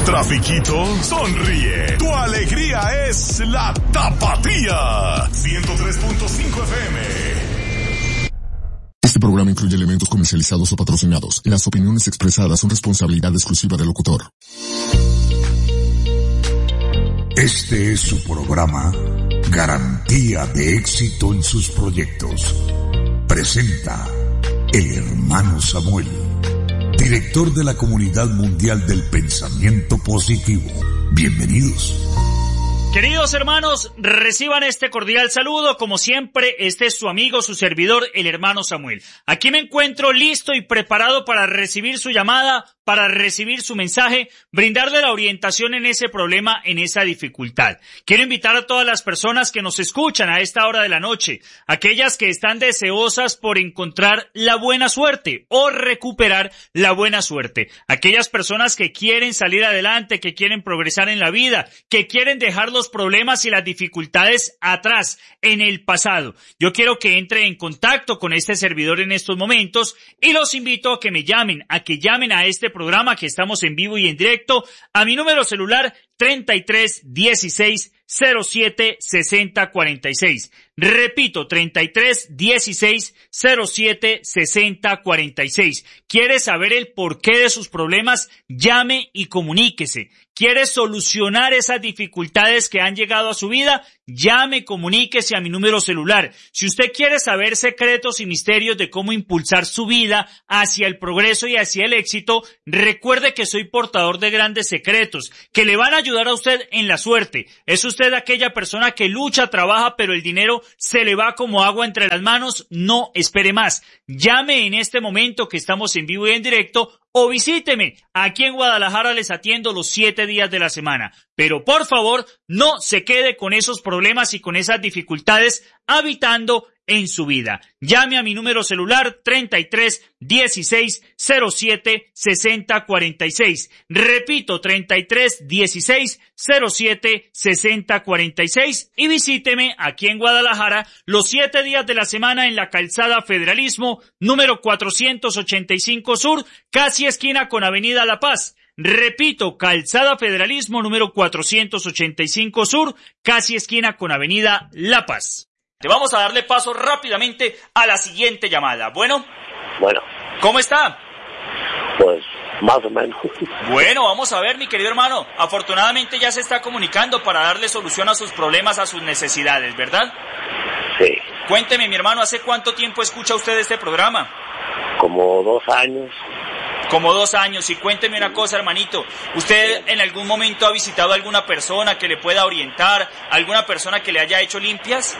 trafiquito? Sonríe. Tu alegría es la Tapatía. 103.5 FM. Este programa incluye elementos comercializados o patrocinados. Las opiniones expresadas son responsabilidad exclusiva del locutor. Este es su programa, Garantía de Éxito en sus Proyectos. Presenta el hermano Samuel, director de la Comunidad Mundial del Pensamiento Positivo. Bienvenidos. Queridos hermanos, reciban este cordial saludo. Como siempre, este es su amigo, su servidor, el hermano Samuel. Aquí me encuentro listo y preparado para recibir su llamada, para recibir su mensaje, brindarle la orientación en ese problema, en esa dificultad. Quiero invitar a todas las personas que nos escuchan a esta hora de la noche, aquellas que están deseosas por encontrar la buena suerte o recuperar la buena suerte, aquellas personas que quieren salir adelante, que quieren progresar en la vida, que quieren dejar los problemas y las dificultades atrás, en el pasado. Yo quiero que entre en contacto con este servidor en estos momentos y los invito a que me llamen, a que llamen a este programa que estamos en vivo y en directo a mi número celular 33 16 07 60 46. Repito, 33 16 07 60 46. ¿Quiere saber el porqué de sus problemas? Llame y comuníquese. ¿Quiere solucionar esas dificultades que han llegado a su vida? Llame, comuníquese a mi número celular. Si usted quiere saber secretos y misterios de cómo impulsar su vida hacia el progreso y hacia el éxito, recuerde que soy portador de grandes secretos que le van a ayudar a usted en la suerte. Es usted aquella persona que lucha, trabaja, pero el dinero se le va como agua entre las manos. No espere más. Llame en este momento que estamos en vivo y en directo, o visíteme. Aquí en Guadalajara les atiendo los 7 días de la semana. Pero por favor, no se quede con esos problemas y con esas dificultades habitando en su vida. Llame a mi número celular 33 16 07 60 46. Repito, 33 16 07 60 46 y visíteme aquí en Guadalajara los 7 días de la semana en la calzada Federalismo, número 485 Sur, casi esquina con Avenida La Paz. Repito, calzada Federalismo, número 485 Sur, casi esquina con Avenida La Paz. Te vamos a darle paso rápidamente a la siguiente llamada. Bueno. ¿Cómo está? Pues, más o menos. Bueno, vamos a ver, mi querido hermano. Afortunadamente ya se está comunicando para darle solución a sus problemas, a sus necesidades, ¿verdad? Sí. Cuénteme, mi hermano, ¿hace cuánto tiempo escucha usted este programa? Como 2 años. Como 2 años. Y cuénteme una cosa, hermanito. ¿Usted en algún momento ha visitado a alguna persona que le pueda orientar? ¿Alguna persona que le haya hecho limpias?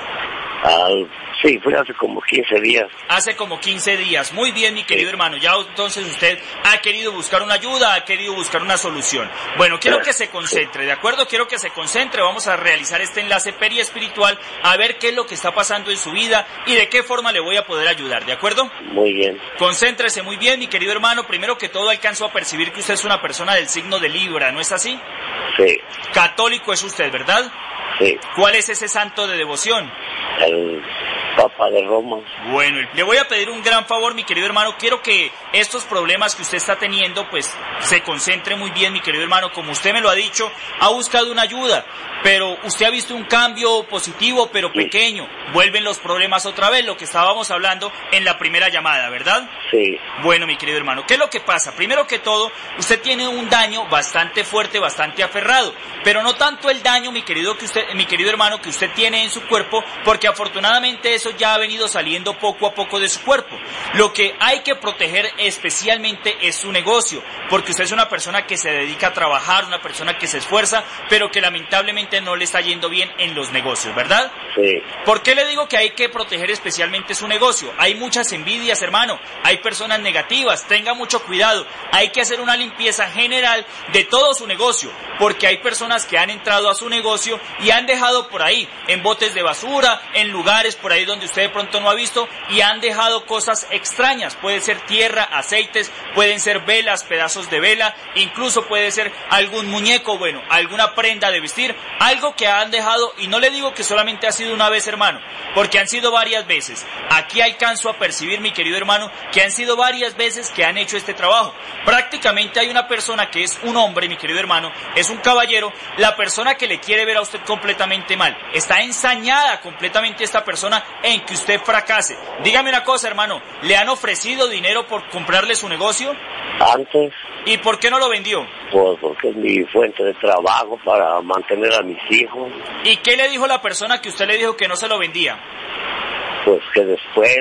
Sí, fue hace como 15 días. Hace como 15 días. Muy bien, mi querido hermano. Ya entonces usted ha querido buscar una ayuda, ha querido buscar una solución. Bueno, quiero que se concentre, ¿de acuerdo? Quiero que se concentre. Vamos a realizar este enlace periespiritual a ver qué es lo que está pasando en su vida y de qué forma le voy a poder ayudar, ¿de acuerdo? Muy bien. Concéntrese muy bien, mi querido hermano. Primero que todo, alcanzo a percibir que usted es una persona del signo de Libra, ¿no es así? Sí. Católico es usted, ¿verdad? Sí. ¿Cuál es ese santo de devoción? El Papa de Roma. Bueno, le voy a pedir un gran favor, mi querido hermano. Quiero que estos problemas que usted está teniendo, pues, se concentre muy bien, mi querido hermano. Como usted me lo ha dicho, ha buscado una ayuda, pero usted ha visto un cambio positivo, pero pequeño. Vuelven los problemas otra vez, lo que estábamos hablando en la primera llamada, ¿verdad? Sí. Bueno, mi querido hermano, ¿qué es lo que pasa? Primero que todo, usted tiene un daño bastante fuerte, bastante aferrado, pero no tanto el daño, mi querido hermano, que usted tiene en su cuerpo, porque afortunadamente eso ya ha venido saliendo poco a poco de su cuerpo. Lo que hay que proteger especialmente es su negocio, porque usted es una persona que se dedica a trabajar, una persona que se esfuerza, pero que lamentablemente no le está yendo bien en los negocios, ¿verdad? Sí. ¿Por qué le digo que hay que proteger especialmente su negocio? Hay muchas envidias, hermano, hay personas negativas, tenga mucho cuidado, hay que hacer una limpieza general de todo su negocio, porque hay personas que han entrado a su negocio y han dejado por ahí, en botes de basura, en lugares por ahí donde usted de pronto no ha visto, y han dejado cosas extrañas, puede ser tierra, aceites, pueden ser velas, pedazos de vela, incluso puede ser algún muñeco, bueno, alguna prenda de vestir, algo que han dejado, y no le digo que solamente ha sido una vez, hermano, porque han sido varias veces. Aquí alcanzo a percibir, mi querido hermano, que han sido varias veces que han hecho este trabajo. Prácticamente hay una persona que es un hombre, mi querido hermano, es un caballero, la persona que le quiere ver a usted completamente mal. Está ensañada completamente esta persona en que usted fracase. Dígame una cosa, hermano, ¿le han ofrecido dinero por comprarle su negocio? Antes, ¿Y por qué no lo vendió? pues porque es mi fuente de trabajo para mantener a mis hijos. ¿Y qué le dijo la persona que usted le dijo que no se lo vendía? Pues que después,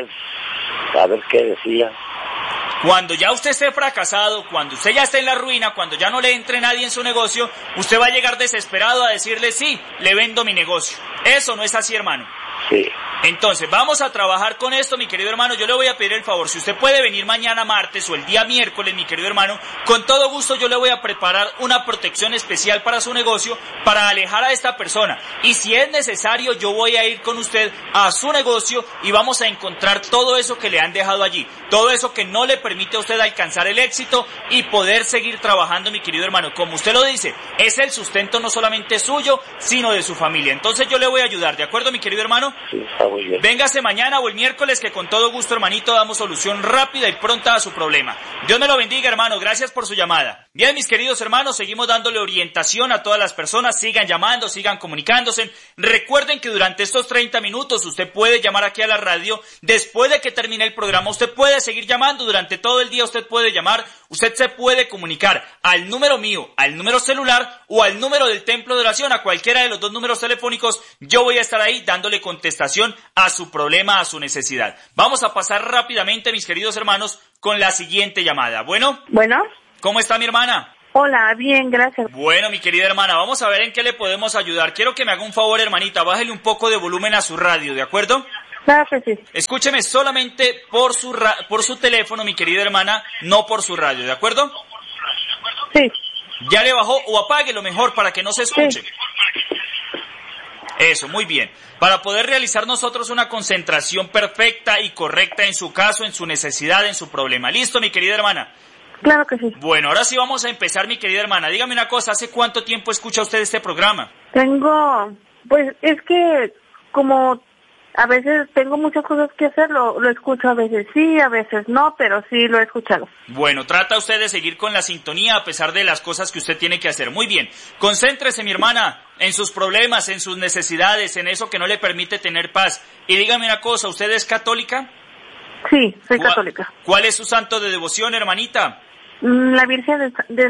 a ver qué decía. Cuando ya usted esté fracasado, cuando usted ya esté en la ruina, cuando ya no le entre nadie en su negocio, usted va a llegar desesperado a decirle, sí, le vendo mi negocio. Eso no es así, hermano. Sí. Entonces, vamos a trabajar con esto, mi querido hermano. Yo le voy a pedir el favor, si usted puede venir mañana martes o el día miércoles, mi querido hermano, con todo gusto yo le voy a preparar una protección especial para su negocio, para alejar a esta persona. Y si es necesario, yo voy a ir con usted a su negocio y vamos a encontrar todo eso que le han dejado allí, todo eso que no le permite a usted alcanzar el éxito y poder seguir trabajando, mi querido hermano. Como usted lo dice, es el sustento no solamente suyo, sino de su familia. Entonces yo le voy a ayudar, ¿de acuerdo, mi querido hermano? Sí, está muy bien. Véngase mañana o el miércoles que con todo gusto, hermanito, damos solución rápida y pronta a su problema. Dios me lo bendiga, hermano. Gracias por su llamada. Bien, mis queridos hermanos, seguimos dándole orientación a todas las personas. Sigan llamando, sigan comunicándose. Recuerden que durante estos 30 minutos usted puede llamar aquí a la radio. Después de que termine el programa, usted puede seguir llamando. Durante todo el día usted puede llamar. Usted se puede comunicar al número mío, al número celular o al número del templo de oración, a cualquiera de los dos números telefónicos. Yo voy a estar ahí dándole contestación a su problema, a su necesidad. Vamos a pasar rápidamente, mis queridos hermanos, con la siguiente llamada. Bueno, ¿cómo está mi hermana? Hola, bien, gracias. Bueno, mi querida hermana, vamos a ver en qué le podemos ayudar. Quiero que me haga un favor, hermanita, bájele un poco de volumen a su radio, ¿de acuerdo? Claro que sí. Escúcheme solamente por su teléfono, mi querida hermana, no por su radio, ¿de acuerdo? Sí. ¿Ya le bajó o apáguelo mejor para que no se escuche? Sí. Eso, muy bien. Para poder realizar nosotros una concentración perfecta y correcta en su caso, en su necesidad, en su problema. ¿Listo, mi querida hermana? Claro que sí. Bueno, ahora sí vamos a empezar, mi querida hermana. Dígame una cosa, ¿hace cuánto tiempo escucha usted este programa? Pues es que como a veces tengo muchas cosas que hacer, lo escucho a veces sí, a veces no, pero sí lo he escuchado. Bueno, trata usted de seguir con la sintonía a pesar de las cosas que usted tiene que hacer. Muy bien, concéntrese, mi hermana, en sus problemas, en sus necesidades, en eso que no le permite tener paz. Y dígame una cosa, ¿usted es católica? Sí, soy católica. ¿Cuál es su santo de devoción, hermanita? La Virgen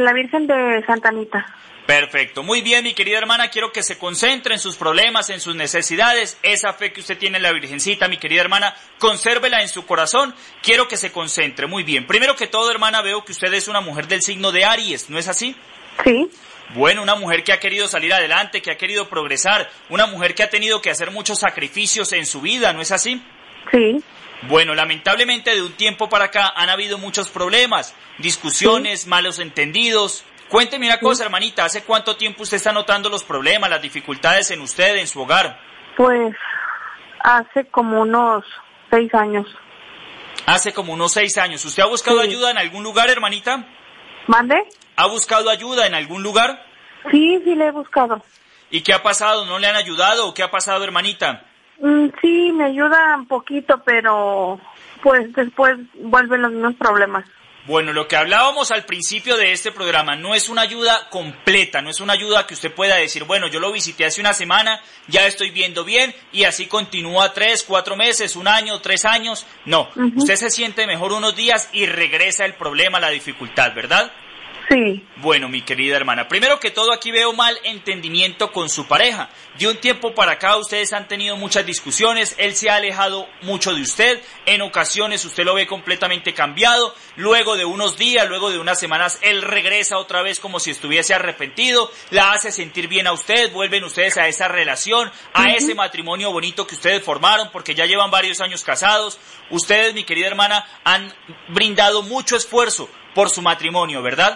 de Santa Anita. Perfecto, muy bien, mi querida hermana, quiero que se concentre en sus problemas, en sus necesidades, esa fe que usted tiene en la Virgencita, mi querida hermana, consérvela en su corazón, quiero que se concentre, muy bien. Primero que todo, hermana, veo que usted es una mujer del signo de Aries, ¿no es así? Sí. Bueno, una mujer que ha querido salir adelante, que ha querido progresar, una mujer que ha tenido que hacer muchos sacrificios en su vida, ¿no es así? Sí. Bueno, lamentablemente de un tiempo para acá han habido muchos problemas, discusiones, sí, malos entendidos. Cuénteme una cosa, hermanita, ¿hace cuánto tiempo usted está notando los problemas, las dificultades en usted, en su hogar? Pues hace como unos 6 años. Hace como unos 6 años. ¿Usted ha buscado ayuda en algún lugar, hermanita? ¿Mande? ¿Ha buscado ayuda en algún lugar? Sí, la he buscado. ¿Y qué ha pasado? ¿No le han ayudado o qué ha pasado, hermanita? Sí, me ayuda un poquito, pero pues después vuelven los mismos problemas. Bueno, lo que hablábamos al principio de este programa no es una ayuda completa, no es una ayuda que usted pueda decir, bueno, yo lo visité hace una semana, ya estoy viendo bien y así continúa 3, 4 meses, 1 año, 3 años. No, usted se siente mejor unos días y regresa el problema, la dificultad, ¿verdad? Sí. Bueno, mi querida hermana, primero que todo aquí veo mal entendimiento con su pareja. De un tiempo para acá ustedes han tenido muchas discusiones, él se ha alejado mucho de usted, en ocasiones usted lo ve completamente cambiado, luego de unos días, luego de unas semanas, él regresa otra vez como si estuviese arrepentido, la hace sentir bien a usted, vuelven ustedes a esa relación, a ese matrimonio bonito que ustedes formaron, porque ya llevan varios años casados. Ustedes, mi querida hermana, han brindado mucho esfuerzo por su matrimonio, ¿verdad?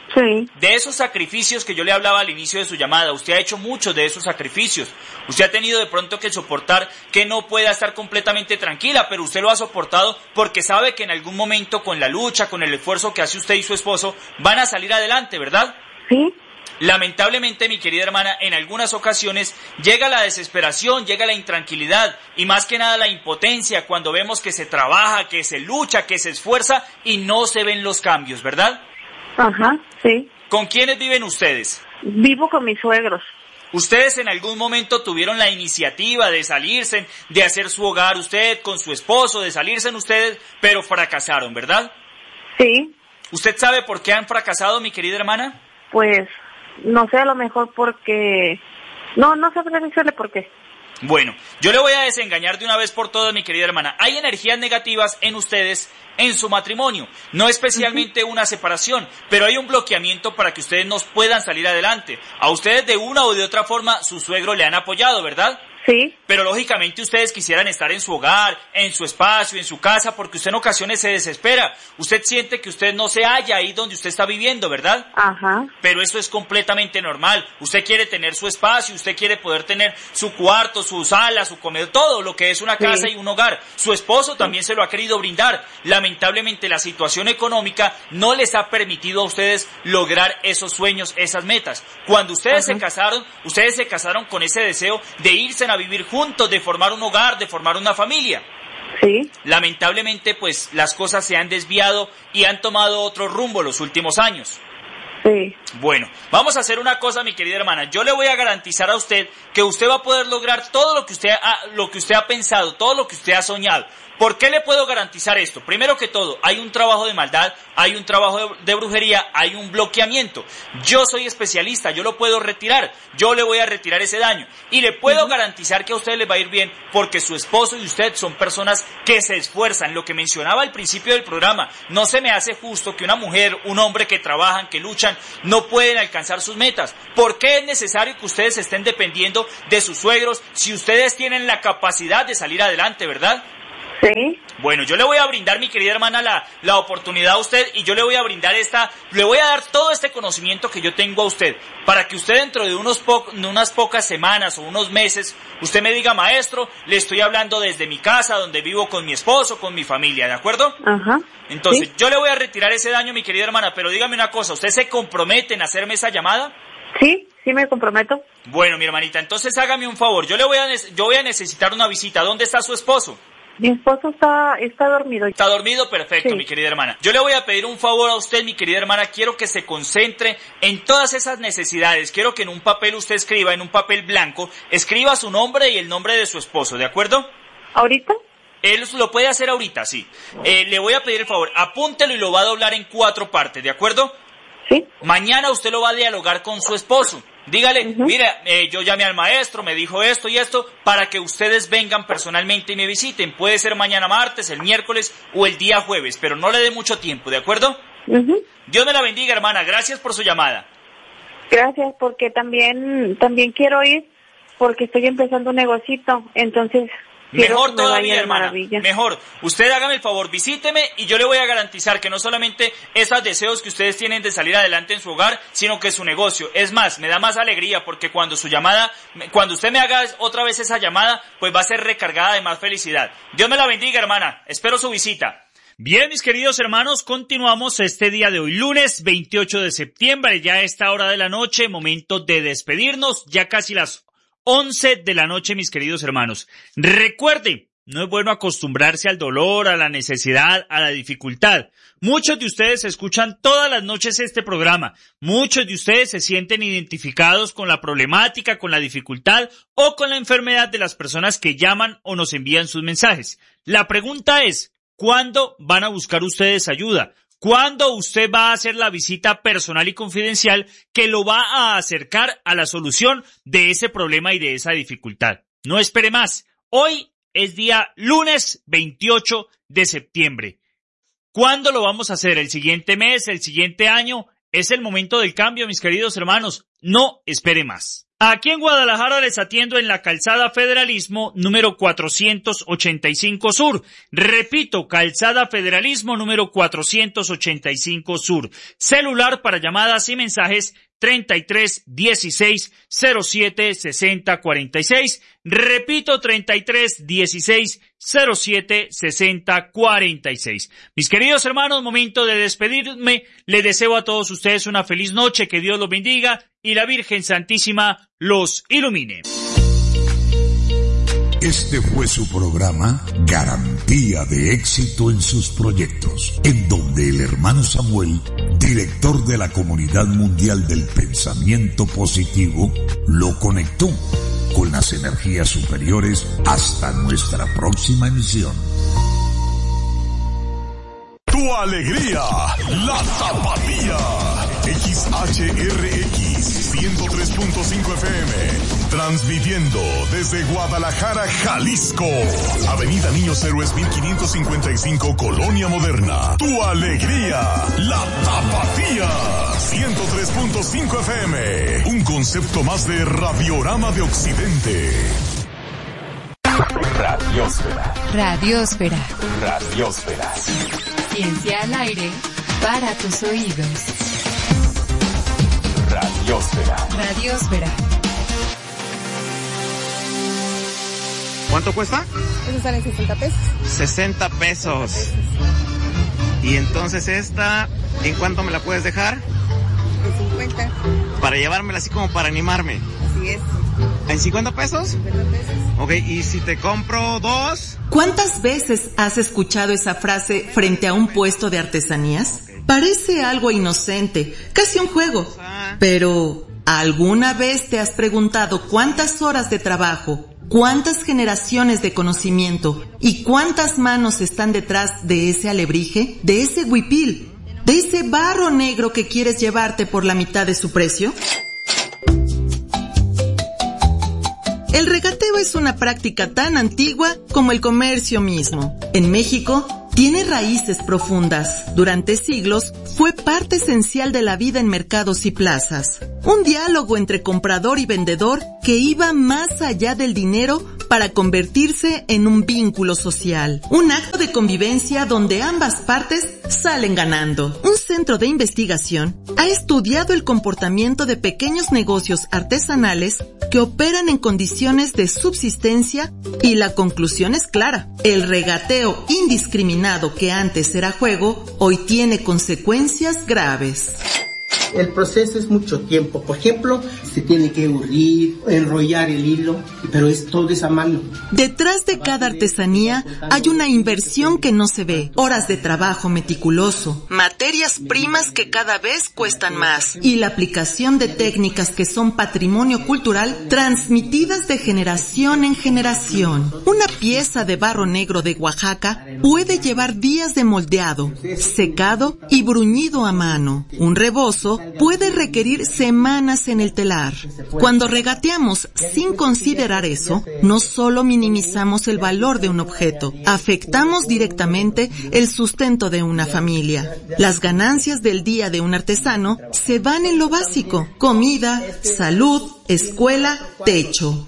Sí. De esos sacrificios que yo le hablaba al inicio de su llamada, usted ha hecho muchos de esos sacrificios. Usted ha tenido de pronto que soportar que no pueda estar completamente tranquila, pero usted lo ha soportado porque sabe que en algún momento con la lucha, con el esfuerzo que hace usted y su esposo, van a salir adelante, ¿verdad? Sí. Lamentablemente, mi querida hermana, en algunas ocasiones llega la desesperación, llega la intranquilidad y más que nada la impotencia cuando vemos que se trabaja, que se lucha, que se esfuerza y no se ven los cambios, ¿verdad? Ajá, sí. ¿Con quiénes viven ustedes? Vivo con mis suegros. ¿Ustedes en algún momento tuvieron la iniciativa de salirse, de hacer su hogar usted con su esposo, de salirse ustedes, pero fracasaron, ¿verdad? Sí. ¿Usted sabe por qué han fracasado, mi querida hermana? Pues, no sé, a lo mejor porque... No sabré decirle por qué. Bueno, yo le voy a desengañar de una vez por todas, mi querida hermana. Hay energías negativas en ustedes, en su matrimonio. No especialmente una separación, pero hay un bloqueamiento para que ustedes no puedan salir adelante. A ustedes de una o de otra forma, su suegro le han apoyado, ¿verdad? Sí. Pero lógicamente ustedes quisieran estar en su hogar, en su espacio, en su casa, porque usted en ocasiones se desespera. Usted siente que usted no se halla ahí donde usted está viviendo, ¿verdad? Ajá. Pero eso es completamente normal. Usted quiere tener su espacio, usted quiere poder tener su cuarto, su sala, su comedor, todo lo que es una casa y un hogar. Su esposo también se lo ha querido brindar. Lamentablemente la situación económica no les ha permitido a ustedes lograr esos sueños, esas metas. Cuando ustedes se casaron con ese deseo de irse a vivir juntos, de formar un hogar, de formar una familia. Sí. Lamentablemente, pues, las cosas se han desviado y han tomado otro rumbo los últimos años. Sí. Bueno, vamos a hacer una cosa, mi querida hermana. Yo le voy a garantizar a usted que usted va a poder lograr todo lo que usted ha pensado, todo lo que usted ha soñado. ¿Por qué le puedo garantizar esto? Primero que todo, hay un trabajo de maldad, hay un trabajo de brujería, hay un bloqueamiento. Yo soy especialista, yo lo puedo retirar, yo le voy a retirar ese daño. Y le puedo garantizar que a usted le va a ir bien porque su esposo y usted son personas que se esfuerzan. Lo que mencionaba al principio del programa, no se me hace justo que una mujer, un hombre que trabajan, que luchan, no pueden alcanzar sus metas. ¿Por qué es necesario que ustedes estén dependiendo de sus suegros si ustedes tienen la capacidad de salir adelante, verdad? Sí. Bueno, yo le voy a brindar, mi querida hermana, la oportunidad a usted y yo le voy a brindar le voy a dar todo este conocimiento que yo tengo a usted para que usted dentro de unas pocas semanas o unos meses, usted me diga, maestro, le estoy hablando desde mi casa, donde vivo con mi esposo, con mi familia, ¿de acuerdo? Ajá. Entonces, ¿sí? Yo le voy a retirar ese daño, mi querida hermana, pero dígame una cosa, ¿usted se compromete en hacerme esa llamada? Sí, sí me comprometo. Bueno, mi hermanita, entonces hágame un favor, yo voy a necesitar una visita. ¿Dónde está su esposo? Mi esposo está dormido. ¿Está dormido? Perfecto, sí. Mi querida hermana. Yo le voy a pedir un favor a usted, mi querida hermana. Quiero que se concentre en todas esas necesidades. Quiero que en un papel usted escriba, en un papel blanco, escriba su nombre y el nombre de su esposo, ¿de acuerdo? ¿Ahorita? Él lo puede hacer ahorita, sí. Le voy a pedir el favor, apúntelo y lo va a doblar en 4 partes, ¿de acuerdo? Sí. Mañana usted lo va a dialogar con su esposo. Dígale, mira, yo llamé al maestro, me dijo esto y esto, para que ustedes vengan personalmente y me visiten. Puede ser mañana martes, el miércoles o el día jueves, pero no le dé mucho tiempo, ¿de acuerdo? Dios me la bendiga, hermana. Gracias por su llamada. Gracias, porque también quiero ir, porque estoy empezando un negocito, entonces... Mejor todavía, hermana, mejor. Usted hágame el favor, visíteme y yo le voy a garantizar que no solamente esos deseos que ustedes tienen de salir adelante en su hogar, sino que su negocio. Es más, me da más alegría porque cuando usted me haga otra vez esa llamada, pues va a ser recargada de más felicidad. Dios me la bendiga, hermana. Espero su visita. Bien, mis queridos hermanos, continuamos este día de hoy, lunes 28 de septiembre, ya a esta hora de la noche, momento de despedirnos, ya casi las 11 de la noche, mis queridos hermanos. Recuerden, no es bueno acostumbrarse al dolor, a la necesidad, a la dificultad. Muchos de ustedes escuchan todas las noches este programa. Muchos de ustedes se sienten identificados con la problemática, con la dificultad o con la enfermedad de las personas que llaman o nos envían sus mensajes. La pregunta es, ¿cuándo van a buscar ustedes ayuda? ¿Cuándo usted va a hacer la visita personal y confidencial que lo va a acercar a la solución de ese problema y de esa dificultad? No espere más. Hoy es día lunes 28 de septiembre. ¿Cuándo lo vamos a hacer? ¿El siguiente mes? ¿El siguiente año? Es el momento del cambio, mis queridos hermanos. No espere más. Aquí en Guadalajara les atiendo en la calzada Federalismo número 485 Sur. Repito, calzada Federalismo número 485 Sur. Celular para llamadas y mensajes 33 16 07 60 46. Repito, 33 16 07 60 46. Mis queridos hermanos, momento de despedirme. Les deseo a todos ustedes una feliz noche, que Dios los bendiga y la Virgen Santísima los ilumine. Este fue su programa Garantía de Éxito en sus Proyectos, en donde el hermano Samuel, director de la Comunidad Mundial del Pensamiento Positivo, lo conectó con las energías superiores hasta nuestra próxima emisión. Tu alegría, la Tapatía. XHRX 103.5 FM, transmitiendo desde Guadalajara, Jalisco. Avenida Niños Héroes 1555, Colonia Moderna. Tu alegría, la Tapatía. 103.5 FM, un concepto más de Radiorama de Occidente. Radiosfera. Radiosfera. Radiosfera. Ciencia al aire para tus oídos. Radiosfera. Radiosfera. ¿Cuánto cuesta? Eso sale 60 pesos. 60 pesos. Y entonces esta, ¿en cuánto me la puedes dejar? En 50. Para llevármela así como para animarme. Así es. ¿En 50 pesos? 50 pesos. Ok, ¿y si te compro 2? ¿Cuántas veces has escuchado esa frase frente a un puesto de artesanías? Parece algo inocente, casi un juego. Pero, ¿alguna vez te has preguntado cuántas horas de trabajo, cuántas generaciones de conocimiento y cuántas manos están detrás de ese alebrije, de ese huipil, de ese barro negro que quieres llevarte por la mitad de su precio? El regateo es una práctica tan antigua como el comercio mismo. En México, tiene raíces profundas. Durante siglos, fue parte esencial de la vida en mercados y plazas. Un diálogo entre comprador y vendedor que iba más allá del dinero para convertirse en un vínculo social. Un acto de convivencia donde ambas partes salen ganando. Un centro de investigación ha estudiado el comportamiento de pequeños negocios artesanales que operan en condiciones de subsistencia y la conclusión es clara. El regateo indiscriminado que antes era juego, hoy tiene consecuencias graves. El proceso es mucho tiempo. Por ejemplo, se tiene que urdir, enrollar el hilo, pero todo es a mano. Detrás de cada artesanía hay una inversión que no se ve, horas de trabajo meticuloso, materias primas que cada vez cuestan más y la aplicación de técnicas que son patrimonio cultural transmitidas de generación en generación. Una pieza de barro negro de Oaxaca puede llevar días de moldeado, secado y bruñido a mano. Un rebozo puede requerir semanas en el telar. Cuando regateamos sin considerar eso, no solo minimizamos el valor de un objeto, afectamos directamente el sustento de una familia. Las ganancias del día de un artesano se van en lo básico: comida, salud, escuela, techo.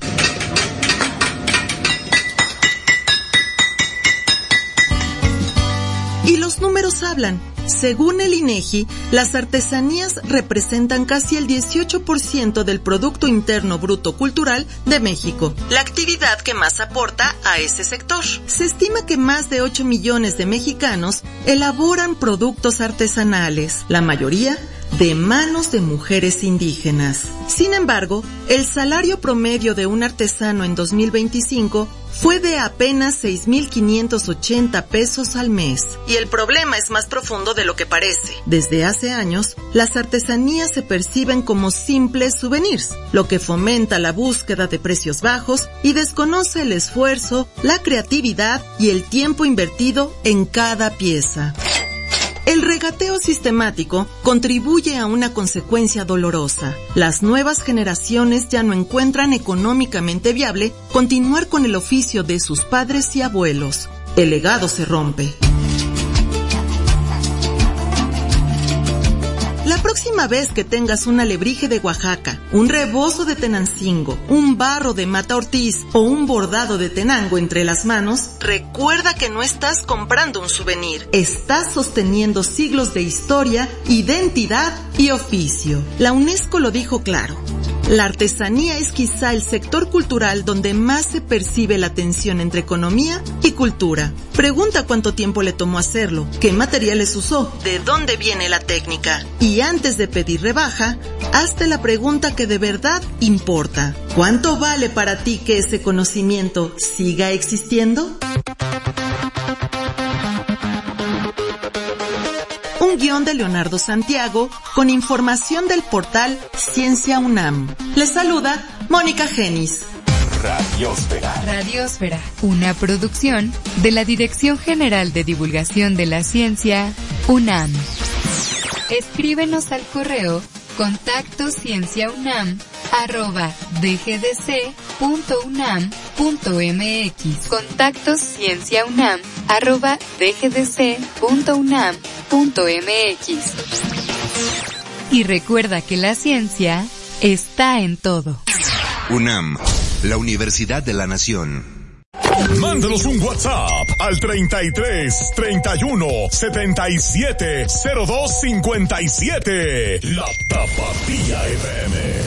Y los números hablan. Según el INEGI, las artesanías representan casi el 18% del Producto Interno Bruto Cultural de México, la actividad que más aporta a ese sector. Se estima que más de 8 millones de mexicanos elaboran productos artesanales, la mayoría de manos de mujeres indígenas. Sin embargo, el salario promedio de un artesano en 2025 fue de apenas 6,580 pesos al mes. Y el problema es más profundo de lo que parece. Desde hace años, las artesanías se perciben como simples souvenirs, lo que fomenta la búsqueda de precios bajos y desconoce el esfuerzo, la creatividad y el tiempo invertido en cada pieza. El regateo sistemático contribuye a una consecuencia dolorosa. Las nuevas generaciones ya no encuentran económicamente viable continuar con el oficio de sus padres y abuelos. El legado se rompe. La próxima próxima vez que tengas un alebrije de Oaxaca, un rebozo de Tenancingo, un barro de Mata Ortiz o un bordado de Tenango entre las manos, recuerda que no estás comprando un souvenir, estás sosteniendo siglos de historia, identidad y oficio. La UNESCO lo dijo claro. La artesanía es quizá el sector cultural donde más se percibe la tensión entre economía y cultura. Pregunta cuánto tiempo le tomó hacerlo, qué materiales usó, de dónde viene la técnica. Y antes de pedir rebaja, hazte la pregunta que de verdad importa. ¿Cuánto vale para ti que ese conocimiento siga existiendo? Un guión de Leonardo Santiago con información del portal Ciencia UNAM. Les saluda Mónica Genis. Radiósfera. Radiósfera, una producción de la Dirección General de Divulgación de la Ciencia, UNAM. Escríbenos al correo contactoscienciaunam@dgdc.unam.mx. contactoscienciaunam@dgdc.unam.mx. Y recuerda que la ciencia está en todo. UNAM, la Universidad de la Nación. Mándanos un WhatsApp al 33 31 77 02 57. La Tapatía FM.